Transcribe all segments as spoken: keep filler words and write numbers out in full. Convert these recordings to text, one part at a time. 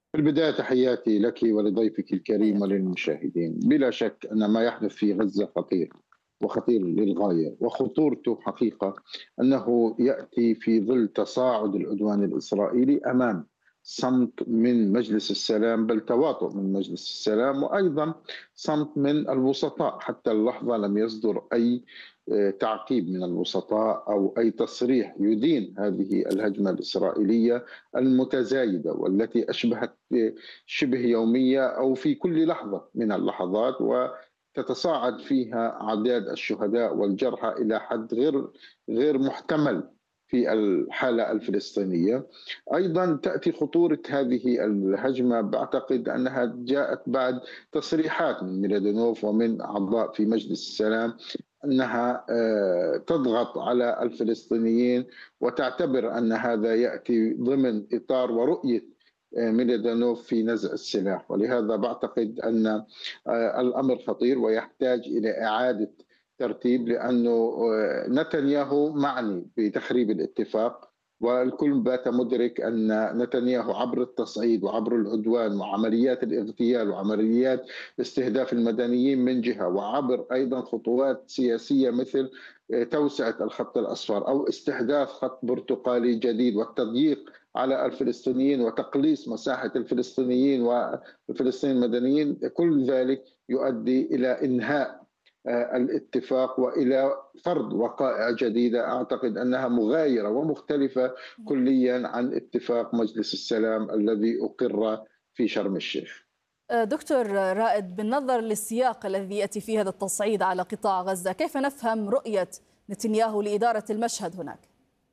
في البداية تحياتي لك ولضيفك الكريم حياك الله. وللمشاهدين. بلا شك أن ما يحدث في غزة خطير وخطير للغاية، وخطورته حقيقة أنه يأتي في ظل تصاعد العدوان الإسرائيلي أمام صمت من مجلس السلام، بل تواطؤ من مجلس السلام، وأيضا صمت من الوسطاء. حتى اللحظة لم يصدر أي آه، تعقيب من الوسطاء أو أي تصريح يدين هذه الهجمة الإسرائيلية المتزايدة، والتي أشبهت شبه يومية أو في كل لحظة من اللحظات، وتتصاعد فيها أعداد الشهداء والجرحى إلى حد غير غير محتمل في الحالة الفلسطينية. أيضا تأتي خطورة هذه الهجمة، بعتقد أنها جاءت بعد تصريحات من ميلادونوف ومن أعضاء في مجلس السلام أنها آه، تضغط على الفلسطينيين، وتعتبر أن هذا يأتي ضمن إطار ورؤية آه، ميلادونوف في نزع السلاح. ولهذا بعتقد أن آه، الأمر خطير ويحتاج إلى إعادة ترتيب، لأنه آه، نتنياهو معني بتخريب الاتفاق، والكل بات مدرك أن نتنياهو عبر التصعيد وعبر العدوان وعمليات الاغتيال وعمليات استهداف المدنيين من جهة، وعبر أيضا خطوات سياسية مثل توسعة الخط الأصفر أو استحداث خط برتقالي جديد والتضييق على الفلسطينيين وتقليص مساحة الفلسطينيين والفلسطينيين المدنيين. كل ذلك يؤدي إلى إنهاء آه، الاتفاق والى فرض وقائع جديده اعتقد انها مغايره ومختلفه كليا عن اتفاق مجلس السلام الذي اقر في شرم الشيخ. دكتور رائد، بالنظر للسياق الذي يأتي فيه هذا التصعيد على قطاع غزة، كيف نفهم رؤية نتنياهو لإدارة المشهد هناك؟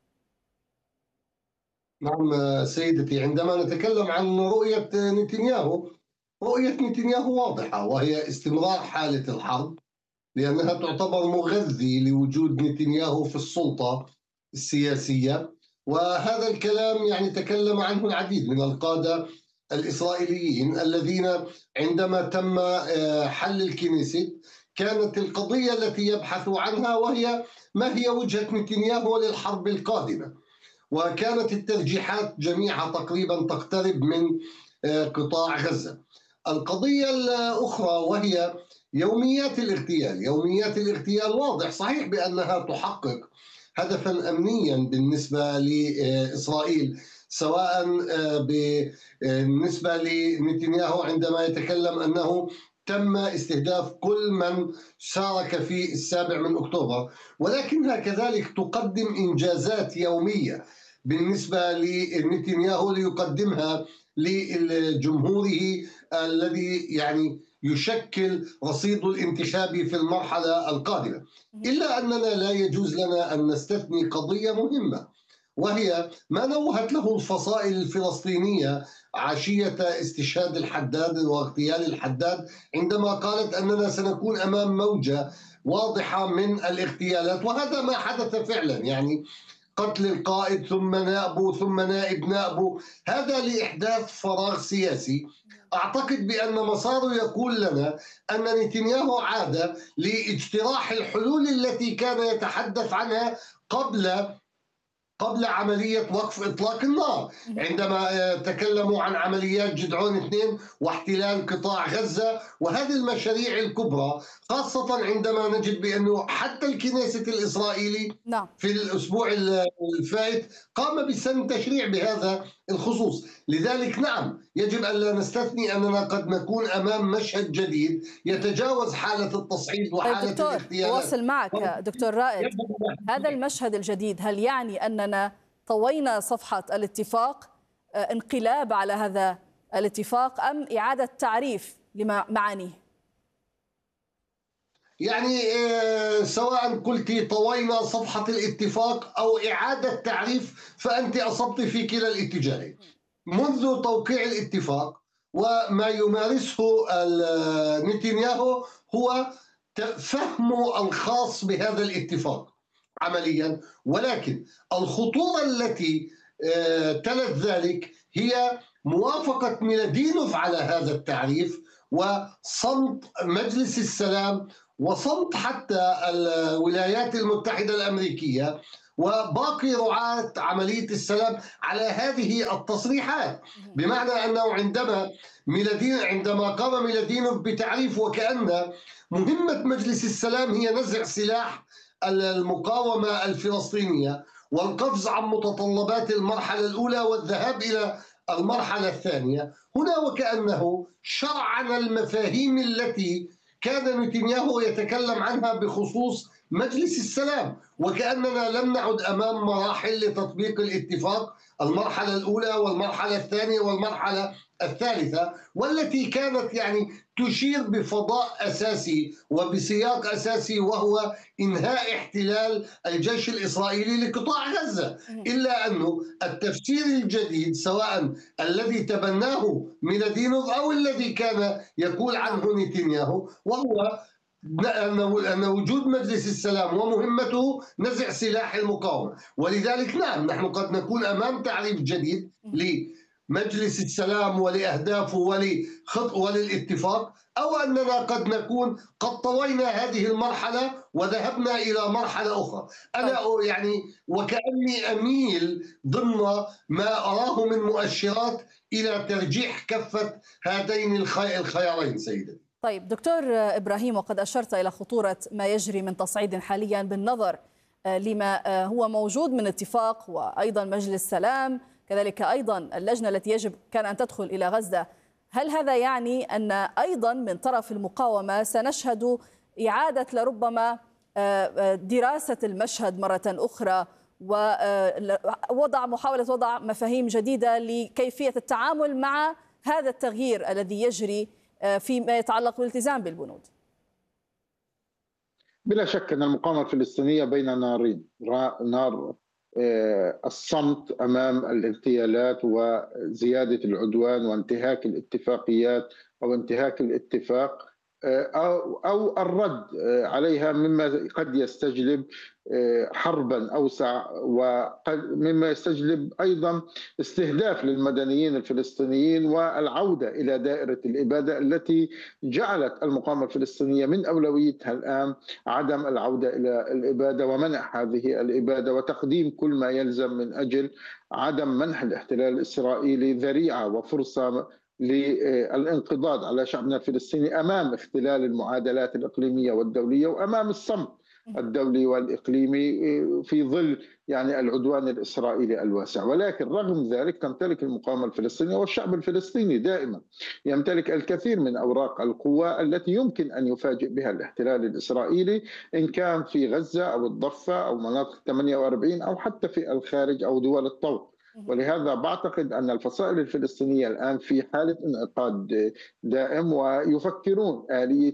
نعم سيدتي، عندما نتكلم عن رؤية نتنياهو، رؤية نتنياهو واضحة، وهي استمرار حالة الحرب، لأنها تعتبر مغذي لوجود نتنياهو في السلطة السياسية. وهذا الكلام يعني تكلم عنه العديد من القادة الإسرائيليين الذين عندما تم آه، حل الكنيست كانت القضية التي يبحثوا عنها وهي ما هي وجهة نتنياهو للحرب القادمة، وكانت الترجيحات جميعها تقريبا تقترب من آه، قطاع غزة. القضية الأخرى وهي يوميات الاغتيال. يوميات الاغتيال واضح صحيح بأنها تحقق هدفا أمنيا بالنسبة لإسرائيل، سواء آه، بالنسبة لنتنياهو عندما يتكلم أنه تم استهداف كل من شارك في السابع من أكتوبر، ولكنها كذلك تقدم إنجازات يومية بالنسبة لنتنياهو ليقدمها لجمهوره الذي يعني يشكل رصيده الانتخابي في المرحلة القادمة. إلا أننا لا يجوز لنا أن نستثني قضية مهمة، وهي ما نوهت له الفصائل الفلسطينية عشية استشهاد الحداد واغتيال الحداد، عندما قالت أننا سنكون أمام موجة واضحة من الاغتيالات، وهذا ما حدث فعلا. يعني قتل القائد ثم نائبه ثم نائب نائبه، هذا لإحداث فراغ سياسي. أعتقد بأن مساره يقول لنا أن نتنياهو عاد لاجتراح الحلول التي كان يتحدث عنها قبل قبل عملية وقف إطلاق النار، عندما تكلموا عن عمليات جدعون اثنين واحتلال قطاع غزة وهذه المشاريع الكبرى، خاصة عندما نجد بأنه حتى الكنيست الإسرائيلي نعم. في الأسبوع الفائت قام بسن تشريع بهذا الخصوص. لذلك نعم يجب أن لا نستثني أننا قد نكون أمام مشهد جديد يتجاوز حالة التصعيد طيب وحالة دكتور، الاغتيالات. أواصل معك دكتور رائد. هذا المشهد الجديد هل يعني أننا طوينا صفحة الاتفاق، آه، انقلاب على هذا الاتفاق، أم إعادة تعريف لمعانيه؟ يعني آه، سواء قلت طوينا صفحة الاتفاق أو إعادة تعريف فأنت أصبت في كلا الاتجاهين. منذ توقيع الاتفاق وما يمارسه نتنياهو هو فهمه الخاص بهذا الاتفاق عمليا، ولكن الخطورة التي آه، تلت ذلك هي موافقة ميلادينوف على هذا التعريف وصمت مجلس السلام وصمت حتى الولايات المتحدة الأمريكية وباقي رعاة عملية السلام على هذه التصريحات، بمعنى أنه عندما ميلادين عندما قام ميلادينوف بتعريف وكأن مهمة مجلس السلام هي نزع سلاح المقاومة الفلسطينية والقفز عن متطلبات المرحلة الأولى والذهاب إلى المرحلة الثانية، هنا وكأنه شرعن المفاهيم التي كان نتنياهو يتكلم عنها بخصوص مجلس السلام، وكأننا لم نعد أمام مراحل لتطبيق الاتفاق، المرحلة الأولى والمرحلة الثانية والمرحلة الثالثة، والتي كانت يعني تشير بفضاء أساسي وبسياق أساسي وهو إنهاء احتلال الجيش الإسرائيلي لقطاع غزة. إلا أنه التفسير الجديد سواء الذي تبناه ميلادينوف أو الذي كان يقول عنه نتنياهو وهو أن وجود مجلس السلام ومهمته نزع سلاح المقاومة. ولذلك نعم نحن قد نكون أمام تعريف جديد لمجلس السلام ولأهدافه ولخط وللاتفاق، أو أننا قد نكون قد طوينا هذه المرحلة وذهبنا إلى مرحلة أخرى. أنا يعني وكأني أميل ضمن ما أراه من مؤشرات إلى ترجيح كفة هذين الخيارين سيدي. طيب دكتور إبراهيم، وقد أشرت إلى خطورة ما يجري من تصعيد حاليا بالنظر لما هو موجود من اتفاق وأيضا مجلس سلام، كذلك أيضا اللجنة التي يجب كان أن تدخل إلى غزة. هل هذا يعني أن أيضا من طرف المقاومة سنشهد إعادة لربما دراسة المشهد مرة أخرى ووضع محاولة وضع مفاهيم جديدة لكيفية التعامل مع هذا التغيير الذي يجري فيما يتعلق بالالتزام بالبنود؟ بلا شك أن المقاومة الفلسطينية بين نارين، نار الصمت أمام الاغتيالات وزيادة العدوان وانتهاك الاتفاقيات أو انتهاك الاتفاق، أو أو الرد عليها مما قد يستجلب حربا أوسع ومما يستجلب أيضا استهداف للمدنيين الفلسطينيين والعودة إلى دائرة الإبادة التي جعلت المقاومة الفلسطينية من أولويتها الآن عدم العودة إلى الإبادة ومنع هذه الإبادة وتقديم كل ما يلزم من أجل عدم منح الاحتلال الإسرائيلي ذريعة وفرصة للانقضاض على شعبنا الفلسطيني أمام اختلال المعادلات الإقليمية والدولية وأمام الصمت الدولي والإقليمي في ظل يعني العدوان الإسرائيلي الواسع. ولكن رغم ذلك تمتلك المقاومة الفلسطينية والشعب الفلسطيني دائما يمتلك الكثير من أوراق القوة التي يمكن أن يفاجئ بها الاحتلال الإسرائيلي إن كان في غزة أو الضفة أو مناطق ثمانية وأربعين أو حتى في الخارج أو دول الطوق. ولهذا بعتقد أن الفصائل الفلسطينية الآن في حالة انعقاد دائم ويفكرون آلية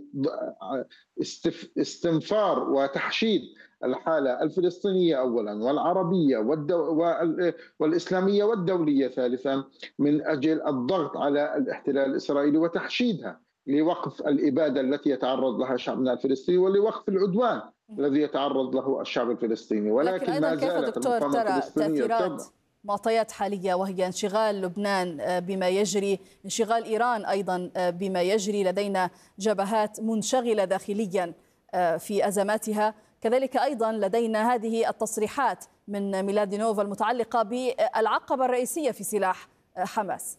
استنفار وتحشيد الحالة الفلسطينية أولا والعربية والدو... والإسلامية والدولية ثالثا من أجل الضغط على الاحتلال الإسرائيلي وتحشيدها لوقف الإبادة التي يتعرض لها شعبنا الفلسطيني ولوقف العدوان الذي يتعرض له الشعب الفلسطيني. ولكن ما زالت المقاومة الفلسطينية ترى معطيات حالية وهي انشغال لبنان بما يجري، انشغال إيران أيضا بما يجري، لدينا جبهات منشغلة داخليا في أزماتها، كذلك أيضا لدينا هذه التصريحات من ميلادينوف المتعلقة بالعقبة الرئيسية في سلاح حماس.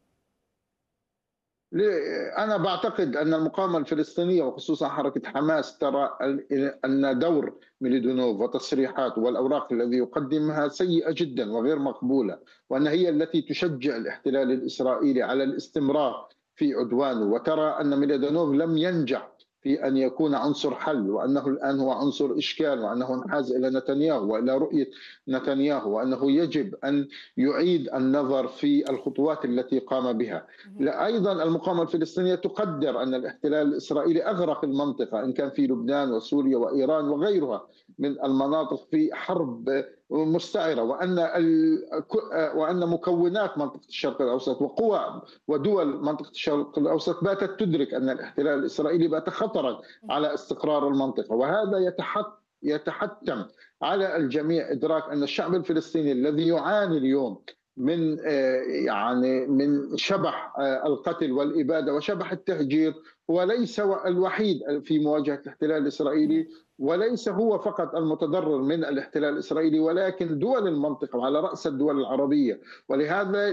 أنا بعتقد أن المقاومة الفلسطينية وخصوصا حركة حماس ترى أن دور ميلادينوف وتصريحاته والأوراق الذي يقدمها سيئة جدا وغير مقبولة، وأن هي التي تشجع الاحتلال الإسرائيلي على الاستمرار في عدوانه، وترى أن ميلادينوف لم ينجح في أن يكون عنصر حل، وأنه الآن هو عنصر إشكال، وأنه انحاز إلى نتنياهو وإلى رؤية نتنياهو، وأنه يجب أن يعيد النظر في الخطوات التي قام بها. أيضا المقاومة الفلسطينية تقدر أن الاحتلال الإسرائيلي أغرق المنطقة إن كان في لبنان وسوريا وإيران وغيرها من المناطق في حرب مستعرة، وأن وأن مكونات منطقة الشرق الأوسط وقوى ودول منطقة الشرق الأوسط باتت تدرك أن الاحتلال الإسرائيلي بات خطرا على استقرار المنطقة، وهذا يتحت يتحتم على الجميع إدراك أن الشعب الفلسطيني الذي يعاني اليوم من يعني من شبح القتل والإبادة وشبح التهجير هو ليس الوحيد في مواجهة الاحتلال الإسرائيلي، وليس هو فقط المتضرر من الاحتلال الإسرائيلي، ولكن دول المنطقة وعلى رأس الدول العربية. ولهذا